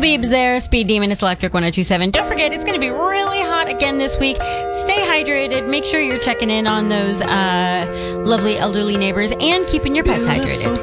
Beebs there, Speed Demon. It's Electric 102.7. Don't forget, it's going to be really hot again this week. Stay hydrated. Make sure you're checking in on those lovely elderly neighbors and keeping your pets hydrated.